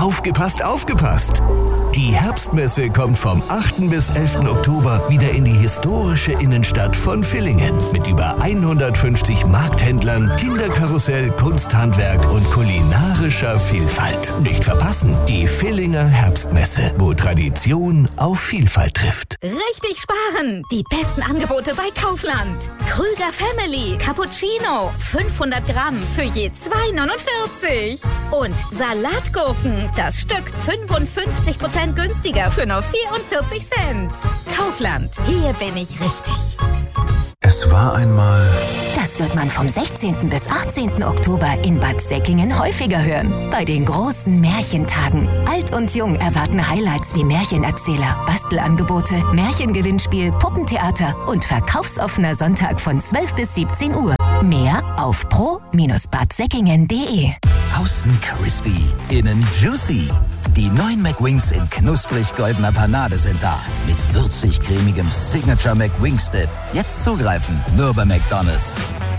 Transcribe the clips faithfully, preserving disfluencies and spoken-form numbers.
Aufgepasst, aufgepasst! Die Herbstmesse kommt vom achten bis elften Oktober wieder in die historische Innenstadt von Villingen mit über hundertfünfzig Markthändlern, Kinderkarussell, Kunsthandwerk und kulinarischer Vielfalt. Nicht verpassen, die Villinger Herbstmesse, wo Tradition auf Vielfalt trifft. Richtig sparen! Die besten Angebote bei Kaufland. Krüger Family Cappuccino, fünfhundert Gramm für je zwei neunundvierzig. Und Salatgurken, das Stück fünfundfünfzig Prozent günstiger für nur vierundvierzig Cent. Kaufland, hier bin ich richtig. Es war einmal... Das wird man vom sechzehnten bis achtzehnten Oktober in Bad Säckingen häufiger hören. Bei den großen Märchentagen. Alt und Jung erwarten Highlights wie Märchenerzähler, Bastelangebote, Märchengewinnspiel, Puppentheater und verkaufsoffener Sonntag von zwölf bis siebzehn Uhr. Mehr auf pro Bindestrich bad säckingen punkt de. Außen crispy, innen juicy. Die neuen McWings in knusprig goldener Panade sind da. Mit würzig-cremigem Signature McWings Dip. Jetzt zugreifen, nur bei McDonald's.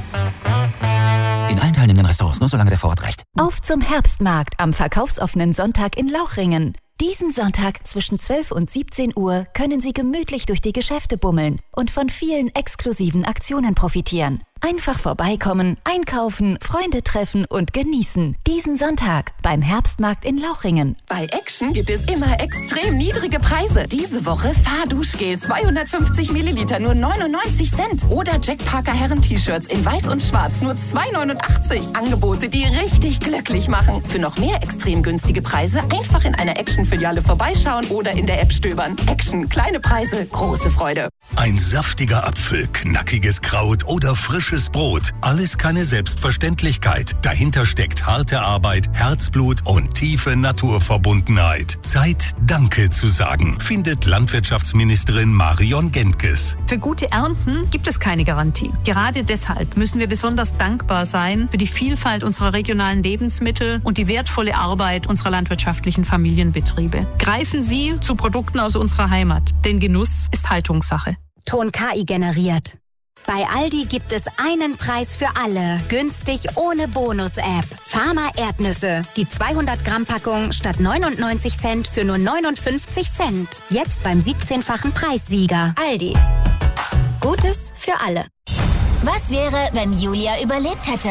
In allen teilnehmenden Restaurants, nur solange der Vorrat reicht. Auf zum Herbstmarkt am verkaufsoffenen Sonntag in Lauchringen. Diesen Sonntag zwischen zwölf und siebzehn Uhr können Sie gemütlich durch die Geschäfte bummeln und von vielen exklusiven Aktionen profitieren. Einfach vorbeikommen, einkaufen, Freunde treffen und genießen. Diesen Sonntag beim Herbstmarkt in Lauchringen. Bei Action gibt es immer extrem niedrige Preise. Diese Woche Fahrduschgel zweihundertfünfzig Milliliter nur neunundneunzig Cent. Oder Jack Parker Herren-T-Shirts in weiß und schwarz nur zwei neunundachtzig. Angebote, die richtig glücklich machen. Für noch mehr extrem günstige Preise einfach in einer Action-Filiale vorbeischauen oder in der App stöbern. Action, kleine Preise, große Freude. Ein saftiger Apfel, knackiges Kraut oder frisches Brot. Alles keine Selbstverständlichkeit. Dahinter steckt harte Arbeit, Herzblut und tiefe Naturverbundenheit. Zeit, Danke zu sagen, findet Landwirtschaftsministerin Marion Gentges. Für gute Ernten gibt es keine Garantie. Gerade deshalb müssen wir besonders dankbar sein für die Vielfalt unserer regionalen Lebensmittel und die wertvolle Arbeit unserer landwirtschaftlichen Familienbetriebe. Greifen Sie zu Produkten aus unserer Heimat, denn Genuss ist Haltungssache. Ton K I generiert. Bei Aldi gibt es einen Preis für alle. Günstig ohne Bonus-App. Pharma Erdnüsse. Die zweihundert Gramm Packung statt neunundneunzig Cent für nur neunundfünfzig Cent. Jetzt beim siebzehnfachen Preissieger. Aldi. Gutes für alle. Was wäre, wenn Julia überlebt hätte?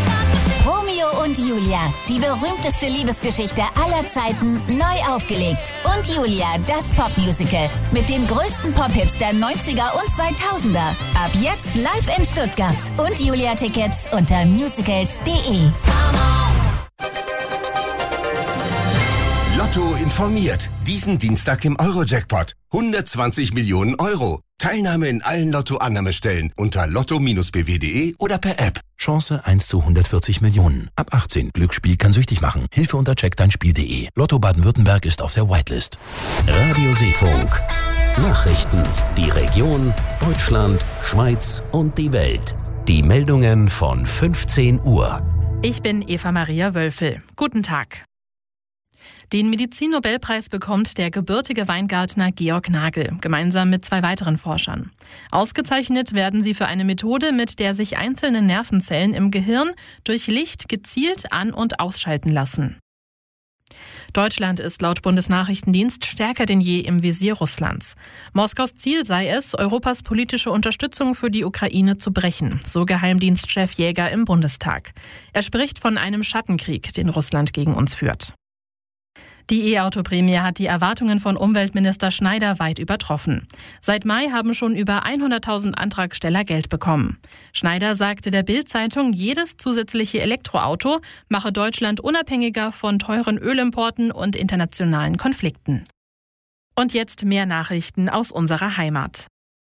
Romeo und Julia, die berühmteste Liebesgeschichte aller Zeiten, neu aufgelegt. Und Julia, das Popmusical mit den größten Pop-Hits der neunziger und zweitausender. Ab jetzt live in Stuttgart. Und Julia-Tickets unter musicals punkt de. Lotto informiert. Diesen Dienstag im Euro-Jackpot. hundertzwanzig Millionen Euro. Teilnahme in allen Lotto-Annahmestellen unter lotto Bindestrich b w punkt de oder per App. Chance eins zu hundertvierzig Millionen. Ab achtzehn. Glücksspiel kann süchtig machen. Hilfe unter check dein spiel punkt de. Lotto Baden-Württemberg ist auf der Whitelist. Radio Seefunk. Nachrichten. Die Region, Deutschland, Schweiz und die Welt. Die Meldungen von fünfzehn Uhr. Ich bin Eva Maria Wölfel. Guten Tag. Den Medizin-Nobelpreis bekommt der gebürtige Weingärtner Georg Nagel, gemeinsam mit zwei weiteren Forschern. Ausgezeichnet werden sie für eine Methode, mit der sich einzelne Nervenzellen im Gehirn durch Licht gezielt an- und ausschalten lassen. Deutschland ist laut Bundesnachrichtendienst stärker denn je im Visier Russlands. Moskaus Ziel sei es, Europas politische Unterstützung für die Ukraine zu brechen, so Geheimdienstchef Jäger im Bundestag. Er spricht von einem Schattenkrieg, den Russland gegen uns führt. Die E-Auto-Prämie hat die Erwartungen von Umweltminister Schneider weit übertroffen. Seit Mai haben schon über hunderttausend Antragsteller Geld bekommen. Schneider sagte der Bild-Zeitung, jedes zusätzliche Elektroauto mache Deutschland unabhängiger von teuren Ölimporten und internationalen Konflikten. Und jetzt mehr Nachrichten aus unserer Heimat.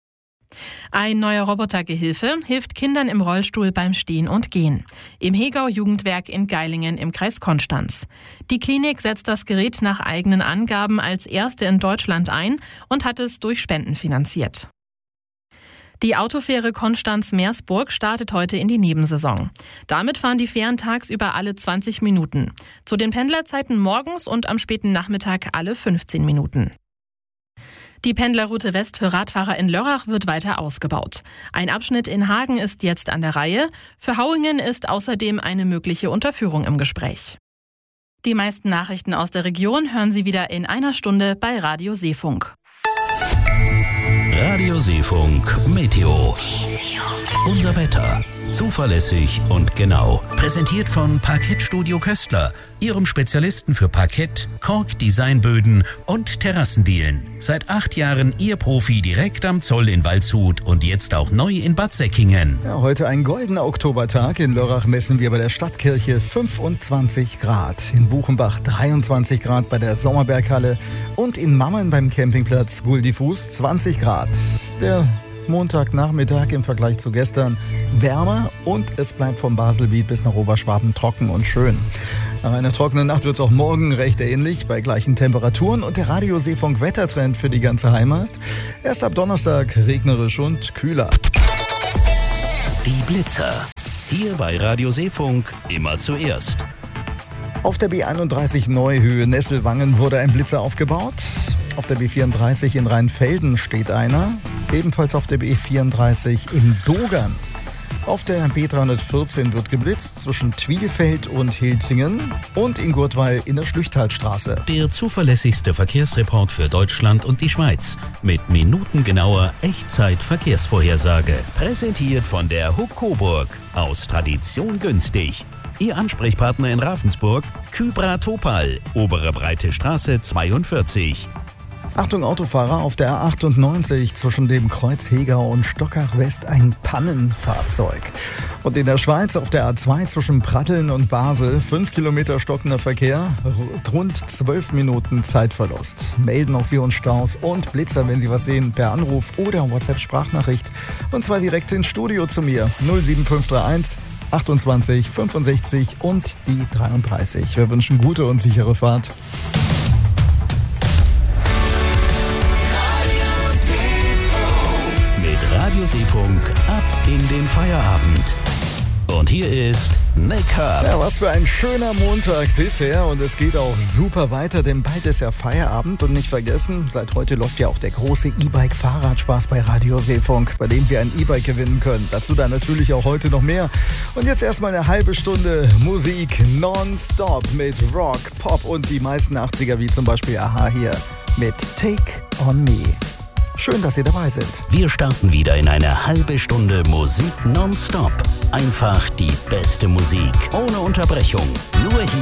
Ein neuer Robotergehilfe hilft Kindern im Rollstuhl beim Stehen und Gehen. Im Hegau-Jugendwerk in Geilingen im Kreis Konstanz. Die Klinik setzt das Gerät nach eigenen Angaben als erste in Deutschland ein und hat es durch Spenden finanziert. Die Autofähre Konstanz-Meersburg startet heute in die Nebensaison. Damit fahren die Fähren tagsüber alle zwanzig Minuten. Zu den Pendlerzeiten morgens und am späten Nachmittag alle fünfzehn Minuten. Die Pendlerroute West für Radfahrer in Lörrach wird weiter ausgebaut. Ein Abschnitt in Hagen ist jetzt an der Reihe. Für Hauingen ist außerdem eine mögliche Unterführung im Gespräch. Die meisten Nachrichten aus der Region hören Sie wieder in einer Stunde bei Radio Seefunk. Radio Seefunk Meteo. Unser Wetter. Zuverlässig und genau. Präsentiert von Parkettstudio Köstler, Ihrem Spezialisten für Parkett, Kork-Designböden und Terrassendielen. Seit acht Jahren Ihr Profi direkt am Zoll in Waldshut und jetzt auch neu in Bad Säckingen. Ja, heute ein goldener Oktobertag. In Lörrach messen wir bei der Stadtkirche fünfundzwanzig Grad. In Buchenbach dreiundzwanzig Grad bei der Sommerberghalle und in Mammern beim Campingplatz Guldifus zwanzig Grad. Der Montagnachmittag im Vergleich zu gestern wärmer und es bleibt vom Baselbiet bis nach Oberschwaben trocken und schön. Nach einer trockenen Nacht wird es auch morgen recht ähnlich, bei gleichen Temperaturen und der Radio Seefunk Wettertrend für die ganze Heimat. Erst ab Donnerstag regnerisch und kühler. Die Blitzer. Hier bei Radio Seefunk immer zuerst. Auf der B einunddreißig Neuhöhe Nesselwangen wurde ein Blitzer aufgebaut. Auf der B vierunddreißig in Rheinfelden steht einer. Ebenfalls auf der B vierunddreißig in Dogern. Auf der B dreihundertvierzehn wird geblitzt zwischen Twielfeld und Hilzingen und in Gurtweil in der Schlüchtalstraße. Der zuverlässigste Verkehrsreport für Deutschland und die Schweiz mit minutengenauer Echtzeit-Verkehrsvorhersage. Präsentiert von der Huck Coburg. Aus Tradition günstig. Ihr Ansprechpartner in Ravensburg, Kybra Topal, Obere Breite Straße zweiundvierzig. Achtung Autofahrer, auf der A achtundneunzig zwischen dem Kreuz Hegau und Stockach West ein Pannenfahrzeug. Und in der Schweiz auf der A zwei zwischen Pratteln und Basel fünf Kilometer stockender Verkehr, rund zwölf Minuten Zeitverlust. Melden auch Sie uns Staus und Blitzer, wenn Sie was sehen, per Anruf oder WhatsApp-Sprachnachricht. Und zwar direkt ins Studio zu mir, null sieben fünf drei eins achtundzwanzig fünfundsechzig und die dreiunddreißig. Wir wünschen gute und sichere Fahrt. Radio Seefunk ab in den Feierabend. Und hier ist Nick Hub. Ja, was für ein schöner Montag bisher und es geht auch super weiter, denn bald ist ja Feierabend und nicht vergessen, seit heute läuft ja auch der große E-Bike-Fahrradspaß bei Radio Seefunk, bei dem Sie ein E-Bike gewinnen können. Dazu dann natürlich auch heute noch mehr. Und jetzt erstmal eine halbe Stunde Musik nonstop mit Rock, Pop und die meisten achtziger, wie zum Beispiel Aha hier mit Take On Me. Schön, dass Sie dabei sind. Wir starten wieder in eine halbe Stunde Musik nonstop. Einfach die beste Musik, ohne Unterbrechung. Nur hier